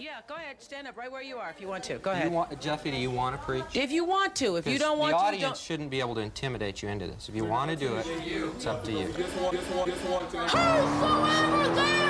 Yeah, go ahead. Stand up right where you are if you want to. Go ahead. Jeffy, do you want to preach? If you want to. If you don't want to, the audience shouldn't be able to intimidate you into this. If you want to do it, it's up to you. Whosoever